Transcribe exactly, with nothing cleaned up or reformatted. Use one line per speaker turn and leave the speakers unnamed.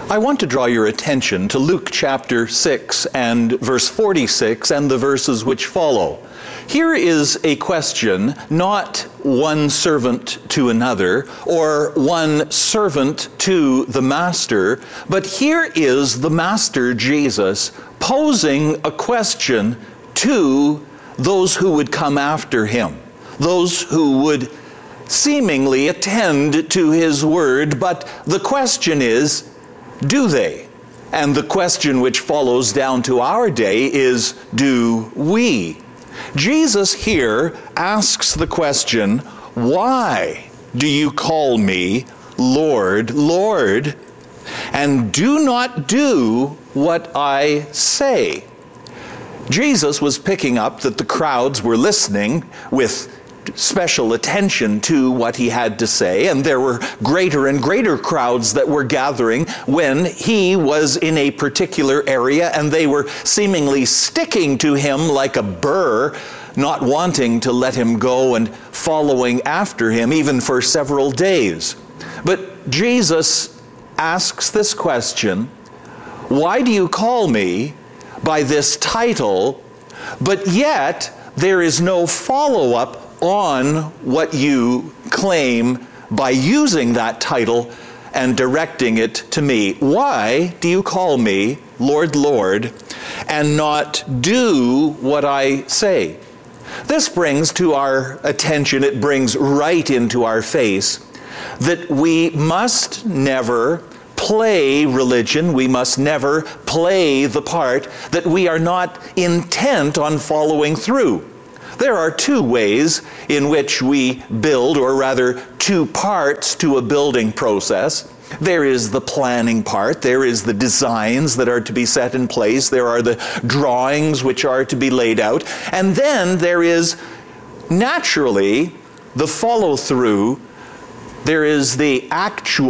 I want to draw your attention to Luke chapter six and verse forty-six and the verses which follow. Here is a question, not one servant to another or one servant to the master, but here is the Master Jesus posing a question to those who would come after him, those who would seemingly attend to his word, but the question is, do they? And the question which follows down to our day is, do we? Jesus here asks the question, why do you call me Lord, Lord, and do not do what I say? Jesus was picking up that the crowds were listening with special attention to what he had to say, and there were greater and greater crowds that were gathering when he was in a particular area, and they were seemingly sticking to him like a burr, not wanting to let him go and following after him even for several days. But Jesus asks this question, why do you call me by this title, but yet there is no follow-up on what you claim by using that title and directing it to me? Why do you call me Lord, Lord, and not do what I say? This brings to our attention, it brings right into our face, that we must never play religion, we must never play the part that we are not intent on following through. There are two ways in which we build, or rather two parts to a building process. There is the planning part, there is the designs that are to be set in place, there are the drawings which are to be laid out, and then there is naturally the follow-through, there is the actual